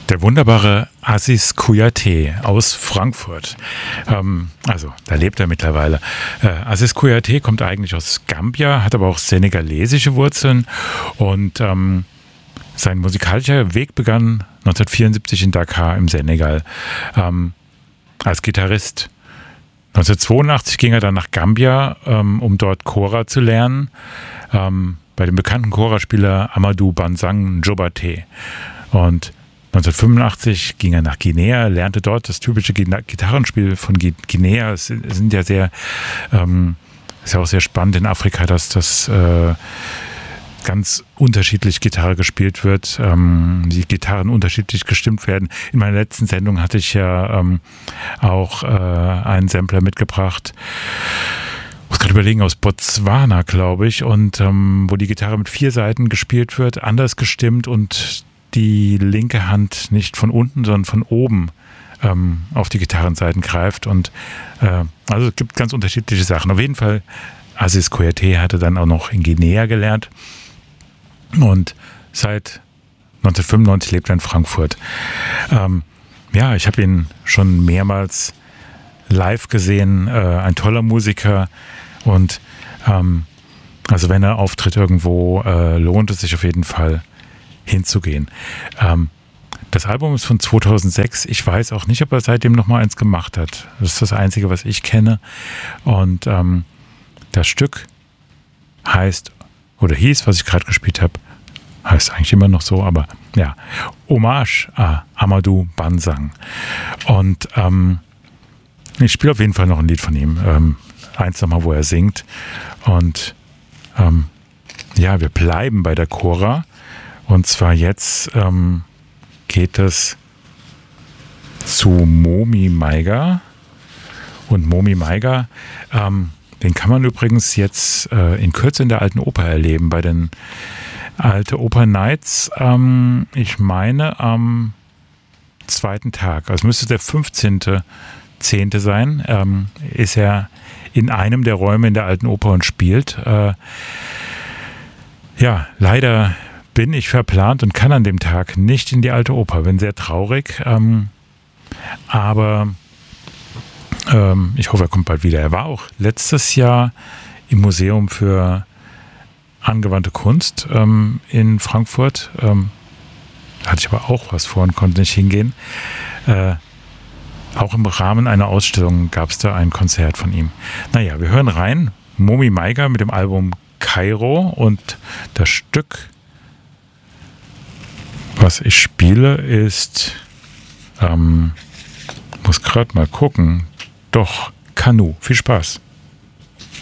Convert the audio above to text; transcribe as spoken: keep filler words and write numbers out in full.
Der wunderbare Aziz Kouyaté aus Frankfurt. Ähm, also, da lebt er mittlerweile. Äh, Aziz Kouyaté kommt eigentlich aus Gambia, hat aber auch senegalesische Wurzeln und ähm, sein musikalischer Weg begann neunzehnhundertvierundsiebzig in Dakar im Senegal ähm, als Gitarrist. neunzehnhundertzweiundachtzig ging er dann nach Gambia, ähm, um dort Kora zu lernen, ähm, bei dem bekannten Kora-Spieler Amadou Bansang Jobaté. Und neunzehnhundertfünfundachtzig ging er nach Guinea, lernte dort das typische Gitarrenspiel von Guinea. Es sind ja sehr, ähm, ist ja auch sehr spannend in Afrika, dass das äh, ganz unterschiedlich Gitarre gespielt wird, ähm, die Gitarren unterschiedlich gestimmt werden. In meiner letzten Sendung hatte ich ja ähm, auch äh, einen Sampler mitgebracht. Ich muss gerade überlegen, aus Botswana, glaube ich, und ähm, wo die Gitarre mit vier Saiten gespielt wird, anders gestimmt und die linke Hand nicht von unten, sondern von oben ähm, auf die Gitarrenseiten greift. Und äh, also es gibt ganz unterschiedliche Sachen. Auf jeden Fall, Aziz Kouyaté hatte dann auch noch in Guinea gelernt und seit neunzehnhundertfünfundneunzig lebt er in Frankfurt. Ähm, ja, ich habe ihn schon mehrmals live gesehen, äh, ein toller Musiker und ähm, also wenn er auftritt irgendwo, äh, lohnt es sich auf jeden Fall hinzugehen. Ähm, das Album ist von zweitausendsechs. Ich weiß auch nicht, ob er seitdem noch mal eins gemacht hat. Das ist das Einzige, was ich kenne. Und ähm, das Stück heißt, oder hieß, was ich gerade gespielt habe, heißt eigentlich immer noch so, aber ja, Hommage à Amadou Bansang. Und ähm, ich spiele auf jeden Fall noch ein Lied von ihm. Ähm, eins nochmal, wo er singt. Und ähm, ja, wir bleiben bei der Kora. Und zwar jetzt ähm, geht es zu Momi Maiga. Und Momi Maiga, ähm, den kann man übrigens jetzt äh, in Kürze in der Alten Oper erleben, bei den Alte Oper Nights. Ähm, ich meine am zweiten Tag, also müsste der fünfzehnte zehnte sein, ähm, ist er in einem der Räume in der Alten Oper und spielt. Äh, ja, leider bin ich verplant und kann an dem Tag nicht in die Alte Oper. Bin sehr traurig, ähm, aber ähm, ich hoffe, er kommt bald wieder. Er war auch letztes Jahr im Museum für angewandte Kunst ähm, in Frankfurt. Ähm, da hatte ich aber auch was vor und konnte nicht hingehen. Äh, auch im Rahmen einer Ausstellung gab es da ein Konzert von ihm. Naja, wir hören rein. Momi Maiga mit dem Album Kairo und das Stück, was ich spiele, ist, ähm, muss gerade mal gucken, doch Kanu. Viel Spaß.